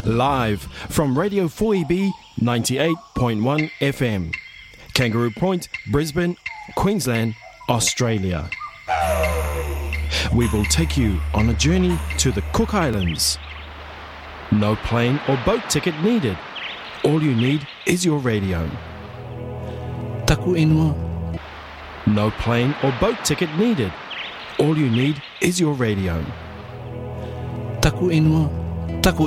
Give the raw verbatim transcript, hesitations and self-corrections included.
Live from Radio four E B ninety-eight point one F M, Kangaroo Point, Brisbane, Queensland, Australia. We will take you on a journey to the Cook Islands. No plane or boat ticket needed. All you need is your radio. Taku inua. No plane or boat ticket needed. All you need is your radio. Taku inua. Taku